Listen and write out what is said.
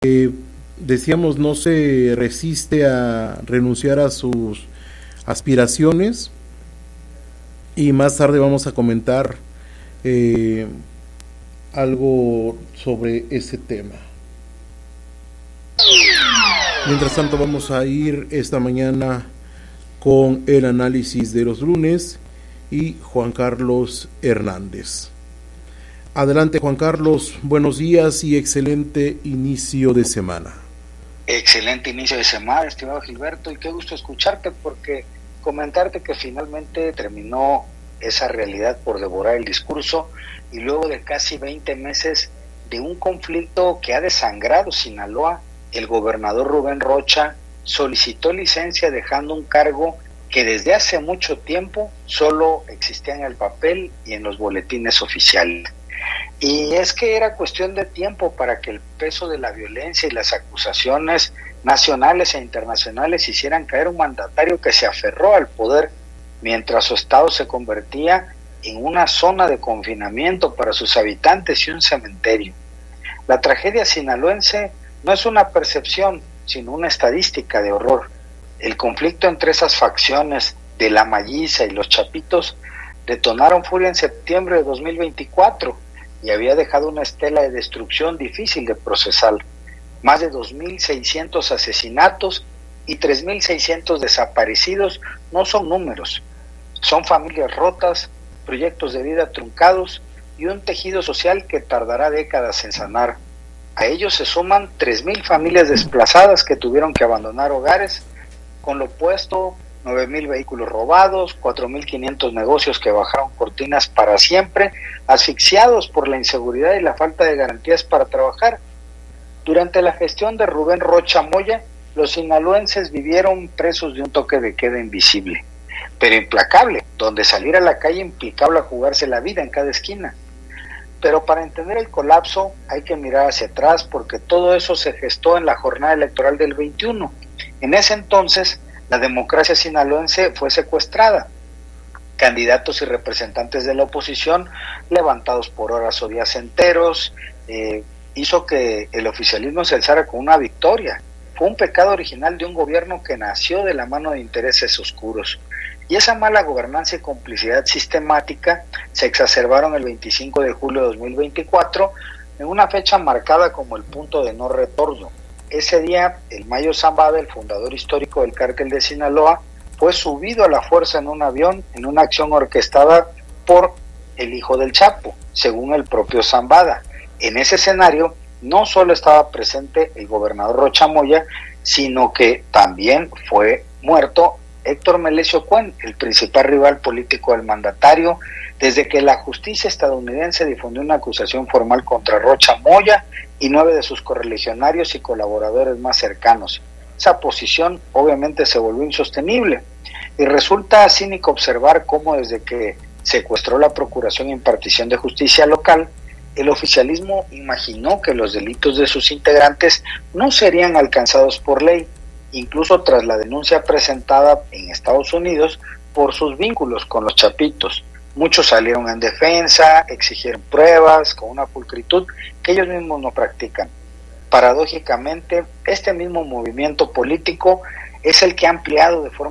decíamos, no se resiste a renunciar a sus aspiraciones, y más tarde vamos a comentar algo sobre ese tema. Mientras tanto, vamos a ir esta mañana con el análisis de los lunes y Juan Carlos Hernández. Adelante, Juan Carlos, buenos días y excelente inicio de semana. Excelente inicio de semana, estimado Gilberto, y qué gusto escucharte, porque comentarte que finalmente terminó esa realidad por devorar el discurso, y luego de casi 20 meses de un conflicto que ha desangrado Sinaloa, el gobernador Rubén Rocha solicitó licencia dejando un cargo que desde hace mucho tiempo solo existía en el papel y en los boletines oficiales. Y es que era cuestión de tiempo para que el peso de la violencia y las acusaciones nacionales e internacionales hicieran caer un mandatario que se aferró al poder mientras su estado se convertía en una zona de confinamiento para sus habitantes y un cementerio. La tragedia sinaloense no es una percepción, sino una estadística de horror. El conflicto entre esas facciones de la Malliza y los Chapitos detonaron furia en septiembre de 2024 y había dejado una estela de destrucción difícil de procesar. Más de 2.600 asesinatos y 3.600 desaparecidos no son números, son familias rotas, proyectos de vida truncados y un tejido social que tardará décadas en sanar. A ellos se suman 3.000 familias desplazadas que tuvieron que abandonar hogares, con lo opuesto 9.000 vehículos robados, 4.500 negocios que bajaron cortinas para siempre, asfixiados por la inseguridad y la falta de garantías para trabajar. Durante la gestión de Rubén Rocha Moya, los sinaloenses vivieron presos de un toque de queda invisible, pero implacable, donde salir a la calle implicaba jugarse la vida en cada esquina. Pero para entender el colapso hay que mirar hacia atrás, porque todo eso se gestó en la jornada electoral del 21. En ese entonces, la democracia sinaloense fue secuestrada. Candidatos y representantes de la oposición, levantados por horas o días enteros, hizo que el oficialismo se alzara con una victoria. Fue un pecado original de un gobierno que nació de la mano de intereses oscuros. Y esa mala gobernanza y complicidad sistemática se exacerbaron el 25 de julio de 2024 en una fecha marcada como el punto de no retorno. Ese día, el Mayo Zambada, el fundador histórico del cártel de Sinaloa, fue subido a la fuerza en un avión en una acción orquestada por el hijo del Chapo, según el propio Zambada. En ese escenario no solo estaba presente el gobernador Rocha Moya, sino que también fue muerto Héctor Melesio Cuen, el principal rival político del mandatario, desde que la justicia estadounidense difundió una acusación formal contra Rocha Moya y 9 de sus correligionarios y colaboradores más cercanos. Esa posición obviamente se volvió insostenible y resulta cínico observar cómo desde que secuestró la Procuración e Impartición de Justicia local, el oficialismo imaginó que los delitos de sus integrantes no serían alcanzados por ley, incluso tras la denuncia presentada en Estados Unidos por sus vínculos con los Chapitos. Muchos salieron en defensa, exigieron pruebas con una pulcritud que ellos mismos no practican. Paradójicamente, este mismo movimiento político es el que ha ampliado de forma